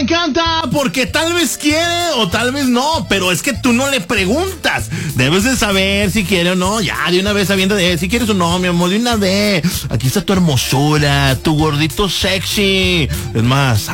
encanta porque tal vez quiere o tal vez no, pero es que tú no le preguntas. Debes de saber si quiere o no. Ya, de una vez sabiendo de si quieres o no, mi amor, de una vez. Aquí está tu hermosura, tu gordito sexy. Es más,